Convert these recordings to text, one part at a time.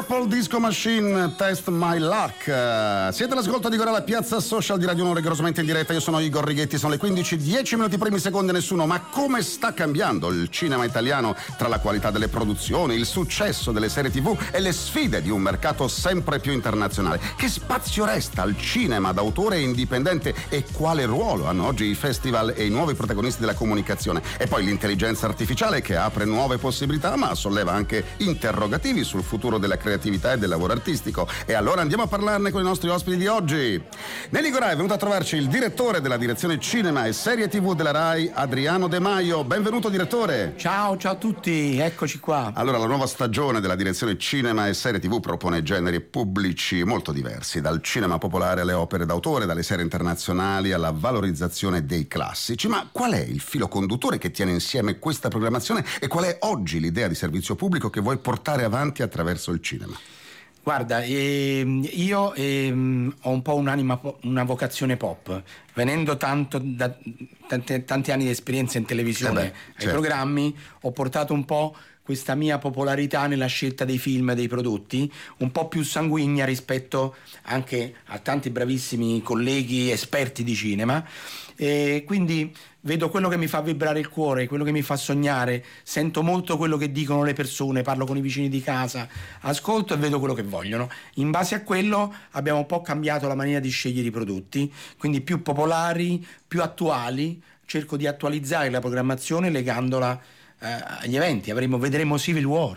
Purple Disco Machine, Test My Luck. Siete all'ascolto di Gorilla, Piazza Social di Radio 1, rigorosamente in diretta. Io sono Igor Righetti, sono le 15, 10 minuti primi secondi a nessuno. Ma come sta cambiando il cinema italiano tra la qualità delle produzioni, il successo delle serie TV e le sfide di un mercato sempre più internazionale? Che spazio resta al cinema d'autore e indipendente e quale ruolo hanno oggi i festival e i nuovi protagonisti della comunicazione? E poi l'intelligenza artificiale che apre nuove possibilità ma solleva anche interrogativi sul futuro della creatività e del lavoro artistico. E allora andiamo a parlarne con i nostri ospiti di oggi. Nelly Gorai è venuto a trovarci il direttore della direzione cinema e serie TV della RAI, Adriano De Maio. Benvenuto direttore. Ciao a tutti, eccoci qua. Allora, la nuova stagione della direzione cinema e serie TV propone generi pubblici molto diversi, dal cinema popolare alle opere d'autore, dalle serie internazionali alla valorizzazione dei classici. Ma qual è il filo conduttore che tiene insieme questa programmazione e qual è oggi l'idea di servizio pubblico che vuoi portare avanti attraverso il cinema? Guarda, io ho un po' una vocazione pop, venendo tanto da tanti anni di esperienza in televisione ai certo. programmi, ho portato un po' questa mia popolarità nella scelta dei film e dei prodotti, un po' più sanguigna rispetto anche a tanti bravissimi colleghi esperti di cinema, e quindi vedo quello che mi fa vibrare il cuore, quello che mi fa sognare, sento molto quello che dicono le persone, parlo con i vicini di casa, ascolto e vedo quello che vogliono. In base a quello abbiamo un po' cambiato la maniera di scegliere i prodotti, quindi più popolari, più attuali. Cerco di attualizzare la programmazione legandola agli eventi. Vedremo Civil War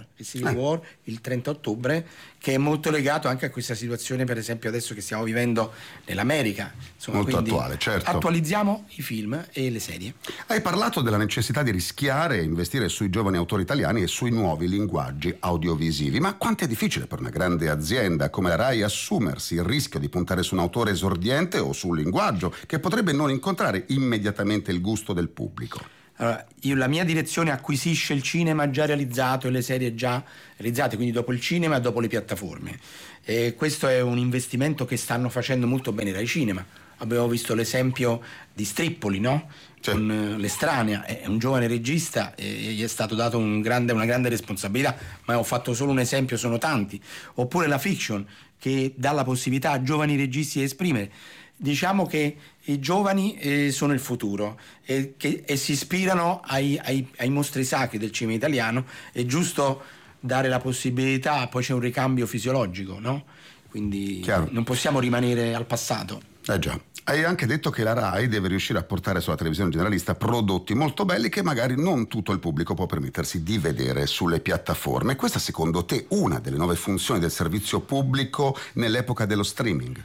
il 30 ottobre, che è molto legato anche a questa situazione, per esempio adesso che stiamo vivendo nell'America. Insomma, molto attuale, certo. Attualizziamo i film e le serie. Hai parlato della necessità di rischiare e investire sui giovani autori italiani e sui nuovi linguaggi audiovisivi, ma quanto è difficile per una grande azienda come la RAI assumersi il rischio di puntare su un autore esordiente o su un linguaggio che potrebbe non incontrare immediatamente il gusto del pubblico? Allora, la mia direzione acquisisce il cinema già realizzato e le serie già realizzate, quindi dopo il cinema e dopo le piattaforme. E questo è un investimento che stanno facendo molto bene Rai Cinema. Abbiamo visto l'esempio di Strippoli, no? Sì. Con L'Estranea, è un giovane regista e gli è stato dato una grande responsabilità, ma ho fatto solo un esempio, sono tanti. Oppure la fiction, che dà la possibilità a giovani registi di esprimere. Diciamo che i giovani sono il futuro e si ispirano ai mostri sacri del cinema italiano. È giusto dare la possibilità, poi c'è un ricambio fisiologico, no? Quindi chiaro. Non possiamo rimanere al passato. Già. Hai anche detto che la RAI deve riuscire a portare sulla televisione generalista prodotti molto belli che magari non tutto il pubblico può permettersi di vedere sulle piattaforme. Questa secondo te una delle nuove funzioni del servizio pubblico nell'epoca dello streaming?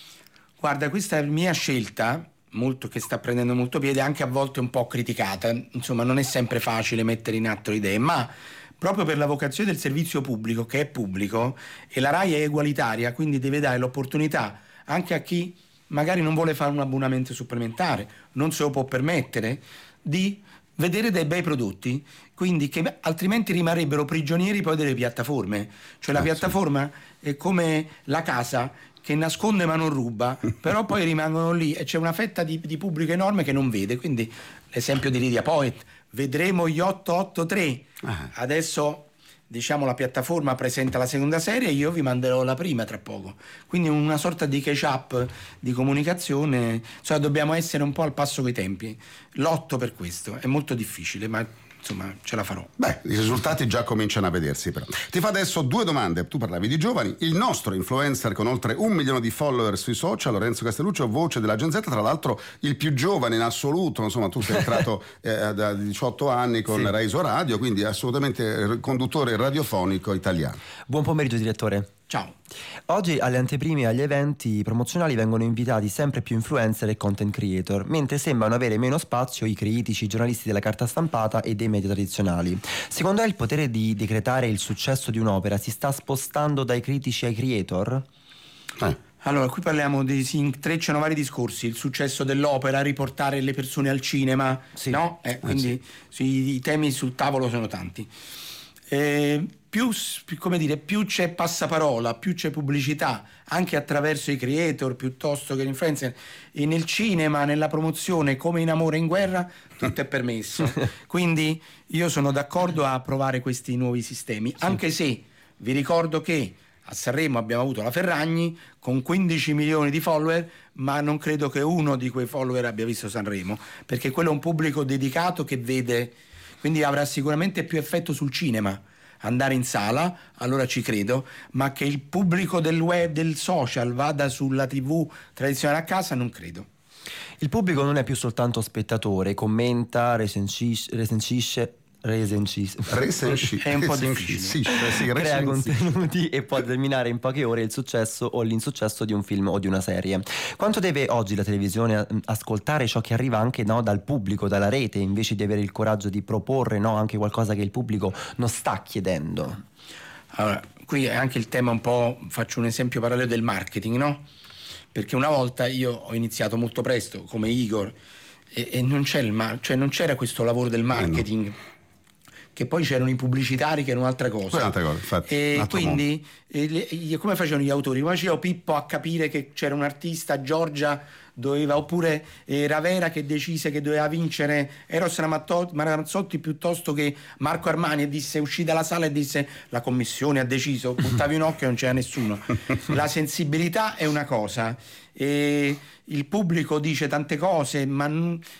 Guarda, questa è la mia scelta, che sta prendendo molto piede, anche a volte un po' criticata. Insomma, non è sempre facile mettere in atto le idee, ma proprio per la vocazione del servizio pubblico, che è pubblico, e la RAI è egualitaria, quindi deve dare l'opportunità anche a chi magari non vuole fare un abbonamento supplementare, non se lo può permettere, di vedere dei bei prodotti, quindi che altrimenti rimarrebbero prigionieri poi delle piattaforme. Cioè la piattaforma è come la casa che nasconde ma non ruba, però poi rimangono lì e c'è una fetta di pubblico enorme che non vede. Quindi l'esempio di Lydia Poet, vedremo gli 883. Adesso diciamo la piattaforma presenta la seconda serie e io vi manderò la prima tra poco, quindi una sorta di catch-up di comunicazione. Cioè dobbiamo essere un po' al passo coi tempi. Lotto per questo, è molto difficile, ma insomma ce la farò. Beh, i risultati già cominciano a vedersi però. Ti fa adesso due domande. Tu parlavi di giovani. Il nostro influencer con oltre 1 milione di follower sui social, Lorenzo Castelluccio, voce della Gen Z, tra l'altro il più giovane in assoluto. Insomma, tu sei entrato da 18 anni con sì. Rai Radio, quindi assolutamente conduttore radiofonico italiano. Buon pomeriggio direttore. Ciao. Oggi alle anteprime e agli eventi promozionali vengono invitati sempre più influencer e content creator, mentre sembrano avere meno spazio i critici, i giornalisti della carta stampata e dei media tradizionali. Secondo lei il potere di decretare il successo di un'opera si sta spostando dai critici ai creator? Allora, qui parliamo si intrecciano vari discorsi: il successo dell'opera, riportare le persone al cinema, sì. No? Quindi i temi sul tavolo sono tanti. Più c'è passaparola, più c'è pubblicità anche attraverso i creator piuttosto che gli influencer, e nel cinema, nella promozione, come in Amore e in Guerra, tutto è permesso. Quindi io sono d'accordo a provare questi nuovi sistemi, anche se vi ricordo che A Sanremo abbiamo avuto la Ferragni con 15 milioni di follower, ma non credo che uno di quei follower abbia visto Sanremo, perché quello è un pubblico dedicato che vede, quindi avrà sicuramente più effetto sul cinema. Andare in sala, allora ci credo, ma che il pubblico del web, del social, vada sulla TV tradizionale a casa, non credo. Il pubblico non è più soltanto spettatore, commenta, recensisce, è un po' difficile. Crea contenuti e può determinare in poche ore il successo o l'insuccesso di un film o di una serie. Quanto deve oggi la televisione ascoltare ciò che arriva anche dal pubblico, dalla rete, invece di avere il coraggio di proporre anche qualcosa che il pubblico non sta chiedendo? Allora, qui è anche il tema un po', faccio un esempio parallelo del marketing, no? Perché una volta io ho iniziato molto presto come Igor e non c'era questo lavoro del marketing. No. Che poi c'erano i pubblicitari che erano un'altra cosa. Infatti, e quindi come facevano gli autori? Come faceva Pippo a capire che c'era un artista, Giorgia oppure Ravera che decise che doveva vincere Eros Ramazzotti piuttosto che Marco Armani, e disse, uscì dalla sala e disse la commissione ha deciso, buttavi un occhio e non c'era nessuno. La sensibilità è una cosa, e il pubblico dice tante cose, ma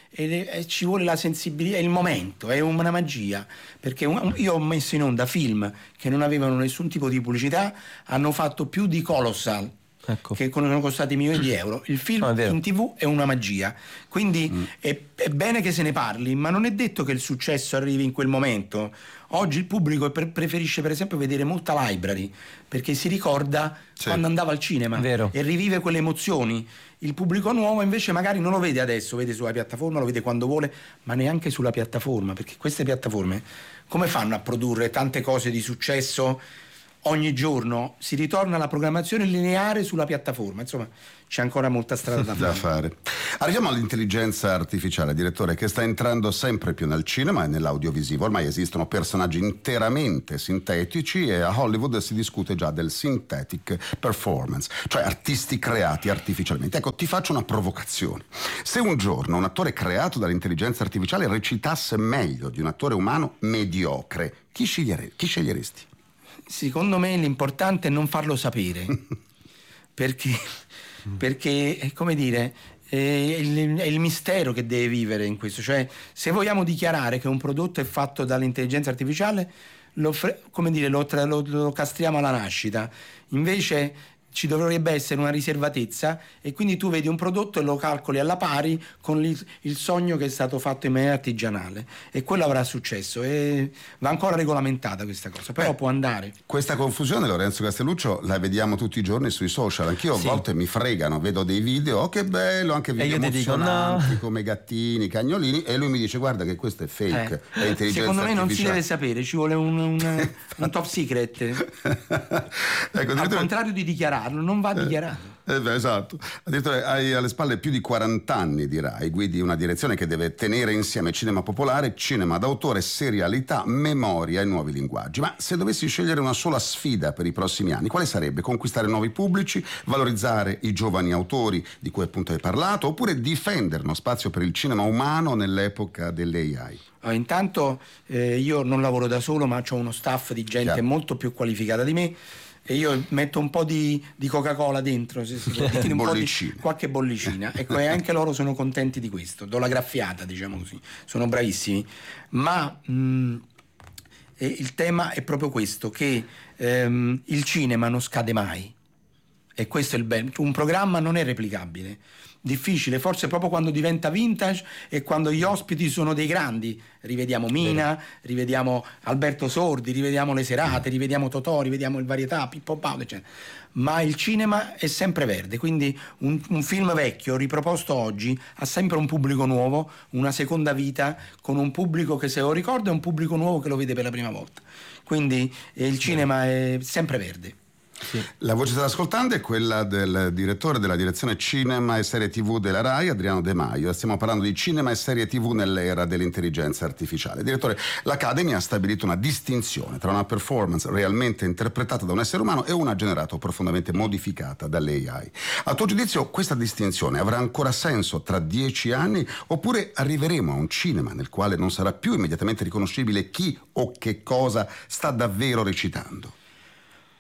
ci vuole la sensibilità, è il momento, è una magia, perché io ho messo in onda film che non avevano nessun tipo di pubblicità, hanno fatto più di Colossal, che sono costati milioni di euro. Il film in TV è una magia, quindi è bene che se ne parli, ma non è detto che il successo arrivi in quel momento. Oggi il pubblico preferisce per esempio vedere molta Library, perché si ricorda quando andava al cinema e rivive quelle emozioni. Il pubblico nuovo invece magari non lo vede adesso, vede sulla piattaforma, lo vede quando vuole, ma neanche sulla piattaforma, perché queste piattaforme come fanno a produrre tante cose di successo ogni giorno? Si ritorna alla programmazione lineare sulla piattaforma, insomma c'è ancora molta strada da fare. Arriviamo all'intelligenza artificiale, direttore, che sta entrando sempre più nel cinema e nell'audiovisivo. Ormai esistono personaggi interamente sintetici e a Hollywood si discute già del synthetic performance, cioè artisti creati artificialmente. Ecco, ti faccio una provocazione. Se un giorno un attore creato dall'intelligenza artificiale recitasse meglio di un attore umano mediocre, chi sceglieresti? Secondo me l'importante è non farlo sapere, perché è come dire, è il mistero che deve vivere in questo. Cioè, se vogliamo dichiarare che un prodotto è fatto dall'intelligenza artificiale, lo castriamo alla nascita. Invece ci dovrebbe essere una riservatezza, e quindi tu vedi un prodotto e lo calcoli alla pari con il sogno che è stato fatto in maniera artigianale, e quello avrà successo, e va ancora regolamentata questa cosa, però può andare. Questa confusione, Lorenzo Castelluccio, la vediamo tutti i giorni sui social. Anch'io a volte mi fregano, vedo dei video, che bello, anche video emozionanti come gattini, cagnolini, e lui mi dice guarda che questo è fake, è intelligenza secondo me non si artificiale. deve sapere, ci vuole un top secret. Ecco, al contrario di dichiararlo, non va dichiarato. Esatto. Addirittura hai alle spalle più di 40 anni di Rai, guidi una direzione che deve tenere insieme cinema popolare, cinema d'autore, serialità, memoria e nuovi linguaggi. Ma se dovessi scegliere una sola sfida per i prossimi anni, quale sarebbe? Conquistare nuovi pubblici, valorizzare i giovani autori di cui appunto hai parlato, oppure difendere uno spazio per il cinema umano nell'epoca dell'AI? Intanto io non lavoro da solo, ma ho uno staff di gente molto più qualificata di me, e io metto un po' di Coca-Cola dentro, se si può dire, qualche bollicina, ecco, e anche loro sono contenti di questo, do la graffiata, diciamo così, sono bravissimi, ma il tema è proprio questo, che il cinema non scade mai, e questo è il bello. Un programma non è replicabile, difficile, forse proprio quando diventa vintage e quando gli ospiti sono dei grandi. Rivediamo Mina, rivediamo Alberto Sordi, rivediamo Le Serate, rivediamo Totò, rivediamo il Varietà, Pippo Baudo, eccetera. Ma il cinema è sempre verde, quindi un film vecchio riproposto oggi ha sempre un pubblico nuovo, una seconda vita, con un pubblico che se lo ricorda, è un pubblico nuovo che lo vede per la prima volta. Quindi il cinema è sempre verde. Sì. La voce che state ascoltando è quella del direttore della direzione cinema e serie TV della Rai, Adriano De Maio. Stiamo parlando di cinema e serie TV nell'era dell'intelligenza artificiale. Direttore, l'Academy ha stabilito una distinzione tra una performance realmente interpretata da un essere umano e una generata o profondamente modificata dall'AI. A tuo giudizio questa distinzione avrà ancora senso tra 10 anni, oppure arriveremo a un cinema nel quale non sarà più immediatamente riconoscibile chi o che cosa sta davvero recitando?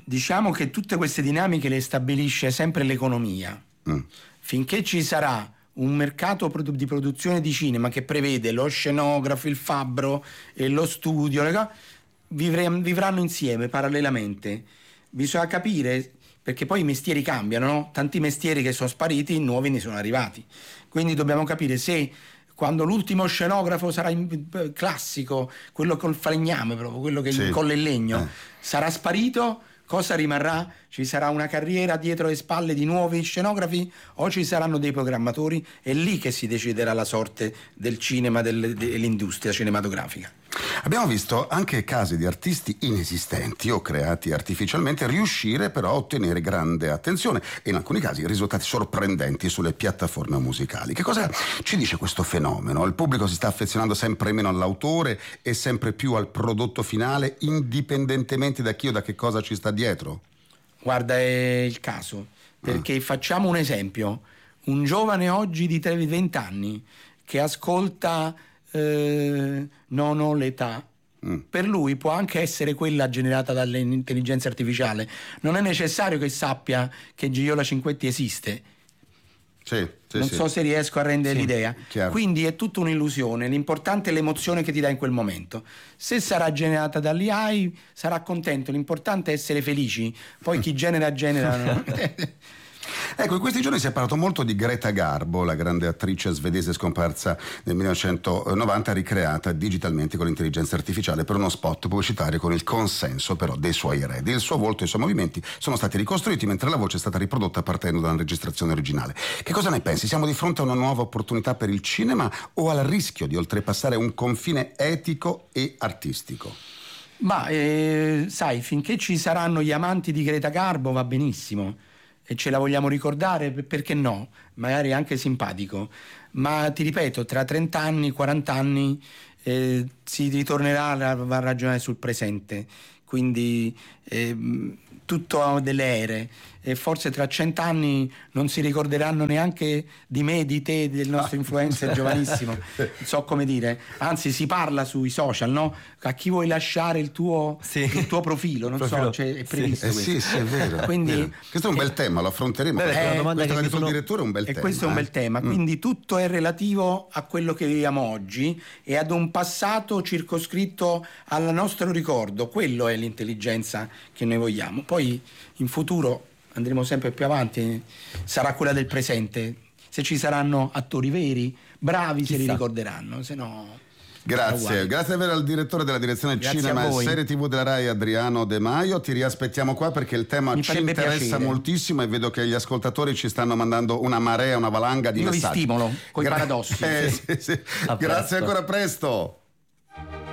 Diciamo che tutte queste dinamiche le stabilisce sempre l'economia. Finché ci sarà un mercato di produzione di cinema che prevede lo scenografo, il fabbro e lo studio, vivranno insieme parallelamente. Bisogna capire, perché poi i mestieri cambiano, no? Tanti mestieri che sono spariti, nuovi ne sono arrivati. Quindi dobbiamo capire se quando l'ultimo scenografo sarà classico, quello col falegname proprio, quello che colla il legno, sarà sparito, cosa rimarrà? Ci sarà una carriera dietro le spalle di nuovi scenografi o ci saranno dei programmatori? È lì che si deciderà la sorte del cinema, dell'industria cinematografica. Abbiamo visto anche casi di artisti inesistenti o creati artificialmente riuscire però a ottenere grande attenzione e in alcuni casi risultati sorprendenti sulle piattaforme musicali. Che cosa ci dice questo fenomeno? Il pubblico si sta affezionando sempre meno all'autore e sempre più al prodotto finale, indipendentemente da chi o da che cosa ci sta dietro? Guarda, è il caso, perché facciamo un esempio. Un giovane oggi di 20 anni che ascolta Non ho l'età, per lui può anche essere quella generata dall'intelligenza artificiale. Non è necessario che sappia che Gioia Cinquetti esiste. Non so se riesco a rendere l'idea. Chiaro. Quindi è tutta un'illusione. L'importante è l'emozione che ti dà in quel momento. Se sarà generata dall'AI sarà contento. L'importante è essere felici. Poi chi genera. Ecco, in questi giorni si è parlato molto di Greta Garbo, la grande attrice svedese scomparsa nel 1990, ricreata digitalmente con l'intelligenza artificiale per uno spot pubblicitario con il consenso però dei suoi eredi. Il suo volto e i suoi movimenti sono stati ricostruiti mentre la voce è stata riprodotta partendo da una registrazione originale. Che cosa ne pensi? Siamo di fronte a una nuova opportunità per il cinema o al rischio di oltrepassare un confine etico e artistico? Ma sai, finché ci saranno gli amanti di Greta Garbo va benissimo. E ce la vogliamo ricordare, perché no? Magari anche simpatico, ma ti ripeto, tra 30 anni, 40 anni si ritornerà a ragionare sul presente, quindi tutto ha delle ere e forse tra 100 anni non si ricorderanno neanche di me, di te, del nostro influencer giovanissimo, non so come dire, anzi si parla sui social, no? A chi vuoi lasciare il tuo profilo, non so, cioè, è previsto questo. Sì, è vero. Quindi, questo è un bel tema, lo affronteremo. Una domanda questo che ha detto il direttore è un bel tema. E questo è un bel tema, quindi tutto è relativo a quello che viviamo oggi e ad un passato circoscritto al nostro ricordo. Quello è l'intelligenza che noi vogliamo. Poi in futuro andremo sempre più avanti, sarà quella del presente. Se ci saranno attori veri, bravi, se li ricorderanno, se no. Grazie davvero al direttore della direzione Cinema e Serie TV della Rai, Adriano De Maio. Ti riaspettiamo qua perché il tema ci interessa moltissimo e vedo che gli ascoltatori ci stanno mandando una marea, una valanga di messaggi. Io vi stimolo coi paradossi. Grazie, ancora presto.